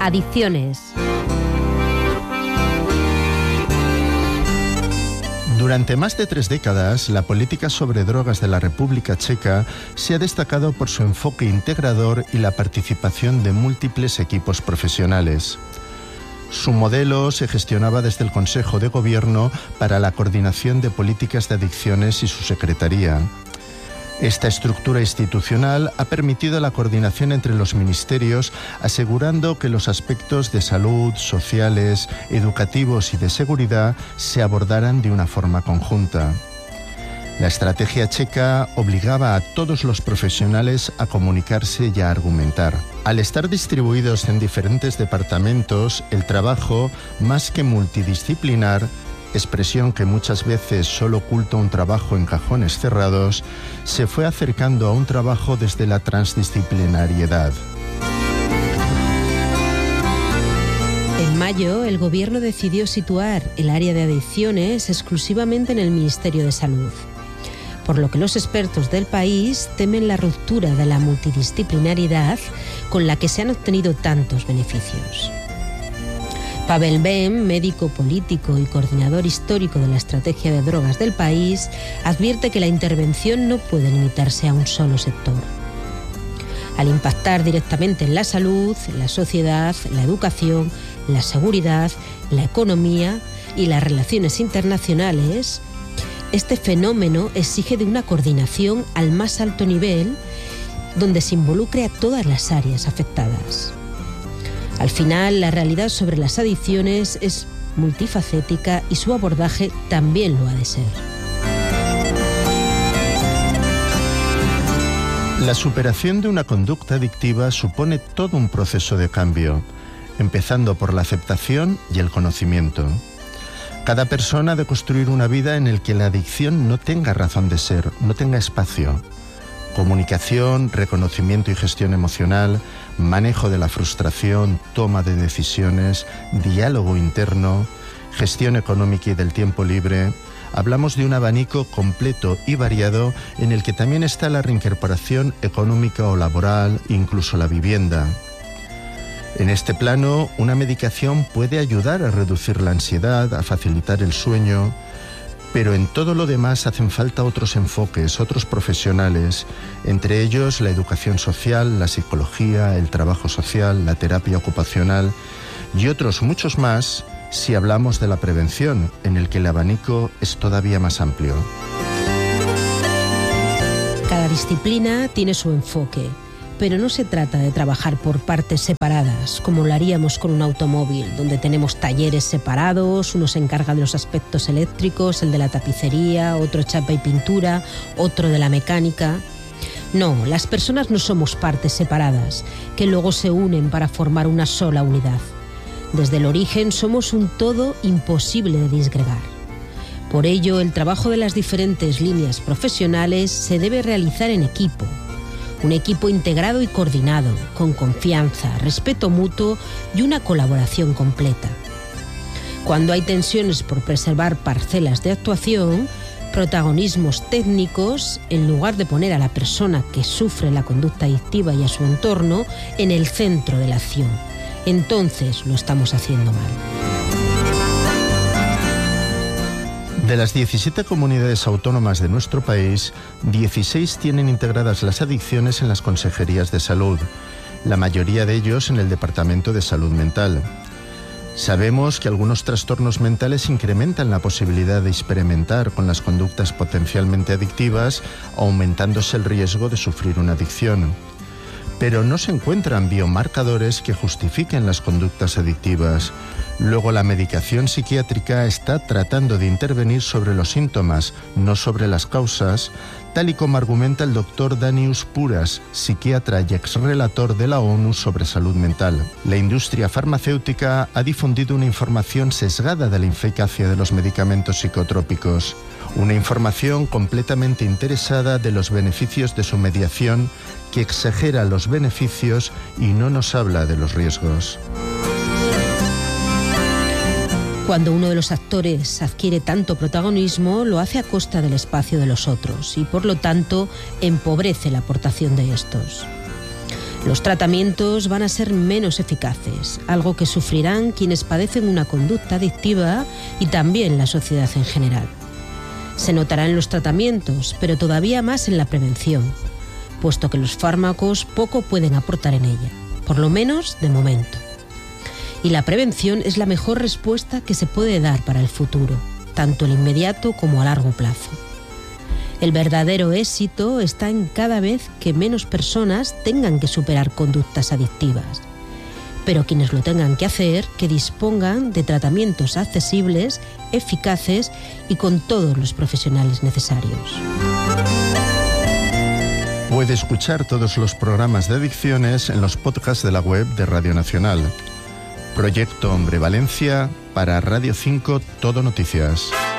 Adicciones. Durante más de 3 décadas, la política sobre drogas de la República Checa se ha destacado por su enfoque integrador y la participación de múltiples equipos profesionales. Su modelo se gestionaba desde el Consejo de Gobierno para la Coordinación de Políticas de Adicciones y su Secretaría. Esta estructura institucional ha permitido la coordinación entre los ministerios, asegurando que los aspectos de salud, sociales, educativos y de seguridad se abordaran de una forma conjunta. La estrategia checa obligaba a todos los profesionales a comunicarse y a argumentar. Al estar distribuidos en diferentes departamentos, el trabajo, más que multidisciplinar, expresión que muchas veces solo oculta un trabajo en cajones cerrados, se fue acercando a un trabajo desde la transdisciplinariedad. En mayo, el Gobierno decidió situar el área de adicciones exclusivamente en el Ministerio de Salud, por lo que los expertos del país temen la ruptura de la multidisciplinariedad con la que se han obtenido tantos beneficios. Pavel Bem, médico político y coordinador histórico de la estrategia de drogas del país, advierte que la intervención no puede limitarse a un solo sector. Al impactar directamente en la salud, la sociedad, la educación, la seguridad, la economía y las relaciones internacionales, este fenómeno exige de una coordinación al más alto nivel donde se involucre a todas las áreas afectadas. Al final, la realidad sobre las adicciones es multifacética y su abordaje también lo ha de ser. La superación de una conducta adictiva supone todo un proceso de cambio, empezando por la aceptación y el conocimiento. Cada persona ha de construir una vida en la que la adicción no tenga razón de ser, no tenga espacio. Comunicación, reconocimiento y gestión emocional, manejo de la frustración, toma de decisiones, diálogo interno, gestión económica y del tiempo libre. Hablamos de un abanico completo y variado en el que también está la reincorporación económica o laboral, incluso la vivienda. En este plano, una medicación puede ayudar a reducir la ansiedad, a facilitar el sueño, pero en todo lo demás hacen falta otros enfoques, otros profesionales, entre ellos la educación social, la psicología, el trabajo social, la terapia ocupacional y otros muchos más si hablamos de la prevención, en el que el abanico es todavía más amplio. Cada disciplina tiene su enfoque, pero no se trata de trabajar por partes separadas, como lo haríamos con un automóvil, donde tenemos talleres separados, uno se encarga de los aspectos eléctricos, el de la tapicería, otro chapa y pintura, otro de la mecánica. No, las personas no somos partes separadas, que luego se unen para formar una sola unidad. Desde el origen somos un todo imposible de disgregar. Por ello, el trabajo de las diferentes líneas profesionales se debe realizar en equipo. Un equipo integrado y coordinado, con confianza, respeto mutuo y una colaboración completa. Cuando hay tensiones por preservar parcelas de actuación, protagonismos técnicos, en lugar de poner a la persona que sufre la conducta adictiva y a su entorno en el centro de la acción, entonces lo estamos haciendo mal. De las 17 comunidades autónomas de nuestro país, 16 tienen integradas las adicciones en las consejerías de salud, la mayoría de ellos en el Departamento de Salud Mental. Sabemos que algunos trastornos mentales incrementan la posibilidad de experimentar con las conductas potencialmente adictivas, aumentándose el riesgo de sufrir una adicción. Pero no se encuentran biomarcadores que justifiquen las conductas adictivas. Luego, la medicación psiquiátrica está tratando de intervenir sobre los síntomas, no sobre las causas, tal y como argumenta el doctor Danius Puras, psiquiatra y exrelator de la ONU sobre salud mental. La industria farmacéutica ha difundido una información sesgada de la eficacia de los medicamentos psicotrópicos, una información completamente interesada de los beneficios de su mediación que exagera los beneficios y no nos habla de los riesgos. Cuando uno de los actores adquiere tanto protagonismo, lo hace a costa del espacio de los otros y, por lo tanto, empobrece la aportación de estos. Los tratamientos van a ser menos eficaces, algo que sufrirán quienes padecen una conducta adictiva y también la sociedad en general. Se notará en los tratamientos, pero todavía más en la prevención, puesto que los fármacos poco pueden aportar en ella, por lo menos de momento. Y la prevención es la mejor respuesta que se puede dar para el futuro, tanto el inmediato como a largo plazo. El verdadero éxito está en cada vez que menos personas tengan que superar conductas adictivas, pero quienes lo tengan que hacer, que dispongan de tratamientos accesibles, eficaces y con todos los profesionales necesarios. Puede escuchar todos los programas de adicciones en los podcasts de la web de Radio Nacional. Proyecto Hombre Valencia para Radio 5 Todo Noticias.